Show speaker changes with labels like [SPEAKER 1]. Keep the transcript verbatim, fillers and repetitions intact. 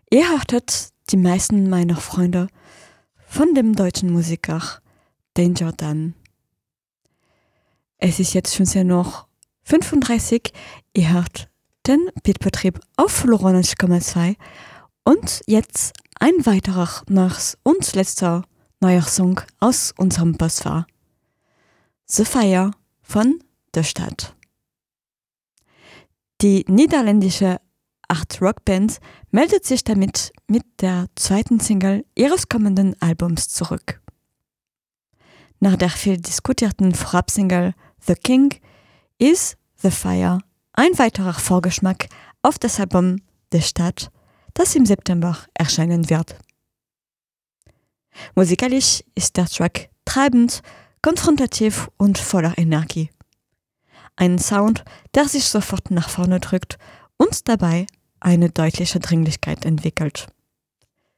[SPEAKER 1] Ihr hörtet die meisten meiner Freunde von dem deutschen Musiker Danger Dan. Es ist jetzt fünfzehn Uhr fünfunddreißig. Ihr hört den Beatbetrieb auf neunundneunzig Komma zwei und jetzt ein weiterer Mars und letzter neuer Song aus unserem Postfach. The Fire von der Stadt. Die niederländische Art-Rock-Band meldet sich damit mit der zweiten Single ihres kommenden Albums zurück. Nach der viel diskutierten Vorabsingle The King ist The Fire ein weiterer Vorgeschmack auf das Album Der Stadt, das im September erscheinen wird. Musikalisch ist der Track treibend, konfrontativ und voller Energie. Ein Sound, der sich sofort nach vorne drückt und dabei eine deutliche Dringlichkeit entwickelt.